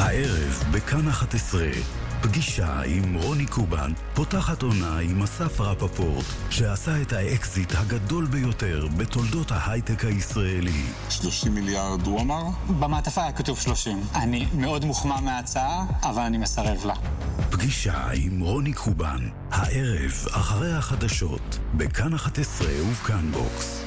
הערב בכאן 11, פגישה עם רוני קובן, פותחת עונה עם אסף רפפורט, שעשה את האקזיט הגדול ביותר בתולדות ההייטק הישראלי. 30 מיליארד הוא אמר? במעטפה היה כתוב 30. אני מאוד מוחמא מההצעה, אבל אני מסרב לה. פגישה עם רוני קובן, הערב אחרי החדשות, בכאן 11 ובכאן בוקס.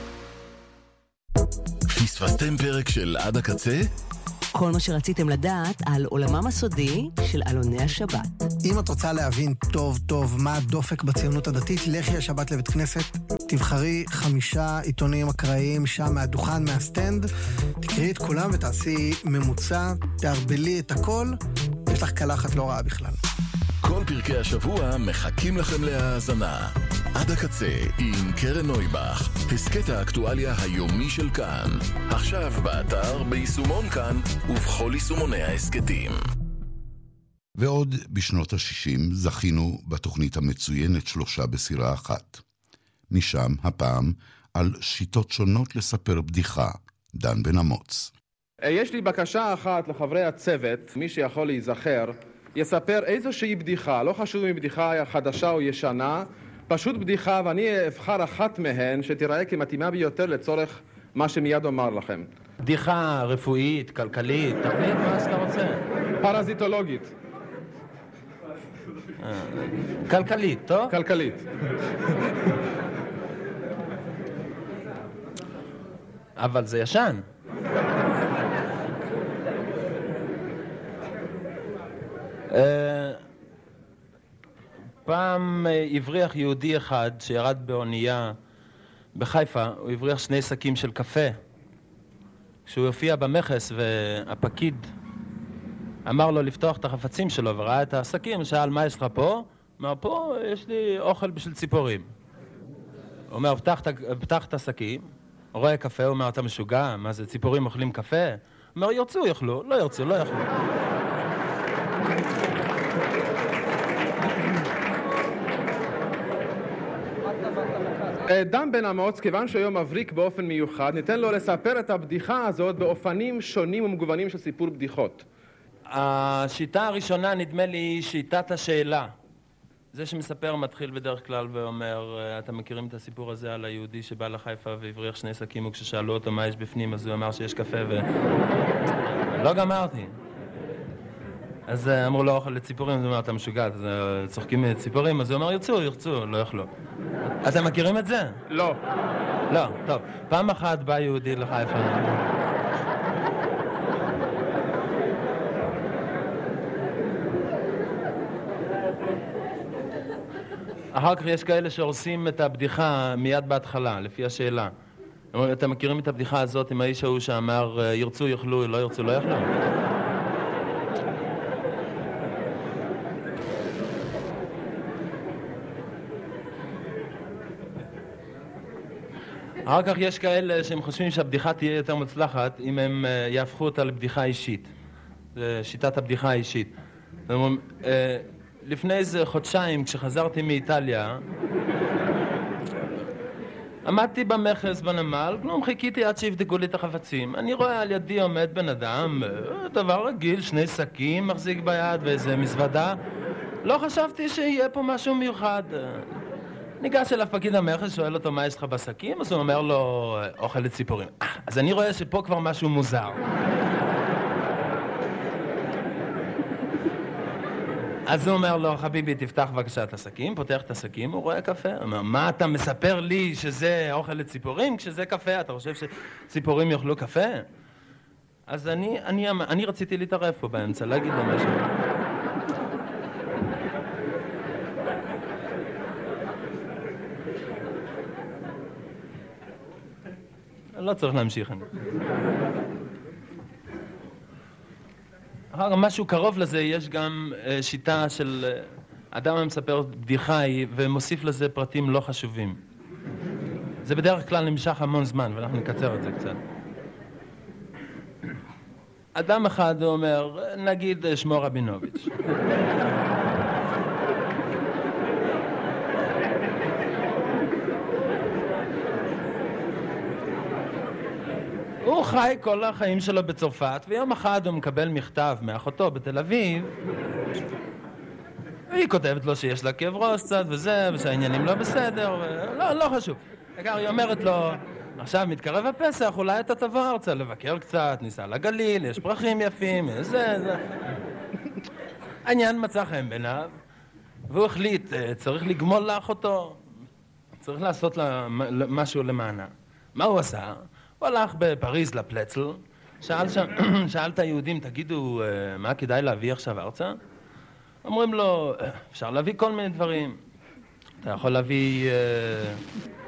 פספסתם פרק של עד הקצה? כל מה שרציתם לדעת על עולמם הסודי של אלוני השבת. אם את רוצה להבין טוב טוב מה הדופק בציונות הדתית, לכי השבת לבית כנסת, תבחרי 5 עיתונים אקראיים שם מהדוכן, מהסטנד, תקראי את כולם ותעשי ממוצע, תערבלי את הכל, יש לך קלחת לא רעה בכלל. כל פרקי השבוע מחכים לכם להאזנה. עד הקצה עם קרן נויבך, הסקט האקטואליה היומי של כאן. עכשיו באתר, ביישומון כאן ובכל יישומוני ההסקטים. ועוד בשנות ה-60 זכינו בתוכנית המצוינת 3 בסירה אחת. משם הפעם על שיטות שונות לספר בדיחה, דן בן אמוץ. יש לי בקשה אחת לחברי הצוות, מי שיכול להיזכר, יספר איזושהי בדיחה, לא חשוב אם בדיחה חדשה או ישנה, פשוט בדיחה, ואני אבחר אחת מהן שתיראה כמתאימה ביותר לצורך מה שמיד אומר לכם. בדיחה רפואית, כלכלית, תחליט מה שאתה רוצה. פרזיטולוגית. כלכלית, טוב? כלכלית. אבל זה ישן. פעם הבריח יהודי אחד שירד באונייה בחיפה, הוא הבריח 2 שקים של קפה. כשהוא הופיע במכס והפקיד אמר לו לפתוח את החפצים שלו וראה את השקים, שאל מה יש לך פה? אמר פה יש לי אוכל בשביל ציפורים. הוא אומר פתח את השקים, הוא רואה קפה, הוא אומר אתה משוגע? מה זה ציפורים אוכלים קפה? הוא אומר ירצו יאכלו, לא ירצו לא יאכלו. דן בן אמוץ, כיוון שהיום מבריק באופן מיוחד, ניתן לו לספר את הבדיחה הזאת באופנים שונים ומגוונים של סיפור בדיחות. השיטה הראשונה נדמה לי שיטת השאלה. זה שמספר מתחיל בדרך כלל ואומר, אתם מכירים את הסיפור הזה על היהודי שבא לחיפה והבריח 2 שקים, וכששאלו אותו מה יש בפנים אז הוא אמר שיש קפה לא גמרתי. אז אמרו לו אוכל לציפורים, אז הוא אומר אתה משוגע, אז צוחקים מציפורים, אז הוא אומר ירצו, לא יאכלו. אתם מכירים את זה? לא. לא, טוב. פעם אחת בא יהודי לחיפה. אחר כך יש כאלה שהורסים את הבדיחה מיד בהתחלה, לפי השאלה. אתם מכירים את הבדיחה הזאת עם האיש ההוא שאמר ירצו יאכלו, לא ירצו לא יאכלו? אחר כך יש כאלה שהם חושבים שהבדיחה תהיה יותר מוצלחת אם הם יהפכו אותה לבדיחה אישית. זה שיטת הבדיחה האישית. לפני איזה חודשיים כשחזרתי מאיטליה עמדתי במכס בנמל, כלום חיכיתי עד שיבדקו לי את החפצים. אני רואה על ידי עומד בן אדם, דבר רגיל, 2 שקים מחזיק ביד ואיזה מזוודה. לא חשבתי שיהיה פה משהו מיוחד. ניגש אליו פקיד המכס, שואל אותו מה יש לך בשקים, אז הוא אומר לו אוכל לציפורים. אז אני רואה שפה כבר משהו מוזר. אז הוא אומר לו חביבי תפתח בבקשה את השקים, פותח את השקים, הוא רואה קפה. הוא אומר מה אתה מספר לי שזה אוכל לציפורים כשזה קפה? אתה חושב שציפורים יאכלו קפה? אז אני רציתי להתערב פה באמצע, להגיד לו משהו. לא צריך להמשיך. אחר כך משהו קרוב לזה, יש גם שיטה של אדם המספר בדיחה ומוסיף לזה פרטים לא חשובים. זה בדרך כלל נמשך המון זמן, ואנחנו נקצר את זה קצת. אדם אחד אומר, נגיד שמו רבינוביץ'. הוא חי כל החיים שלו בצרפת, ויום אחד הוא מקבל מכתב מאחותו בתל אביב, והיא כותבת לו שיש לה כאב ראש קצת וזה, ושהעניינים לא בסדר, לא חשוב. היא אומרת לו, עכשיו מתקרב הפסח, אולי אתה תבוא ארצה לבקר קצת, ניסע לגליל, יש פרחים יפים, זה. העניין מצא חן בעיניו, והוא החליט, צריך לגמול לאחותו, צריך לעשות לה משהו למענה. מה הוא עשה? הוא הלך בפריז לפלצל, שאל את היהודים, תגידו, מה כדאי להביא עכשיו ארצה? אומרים לו, אפשר להביא כל מיני דברים. אתה יכול להביא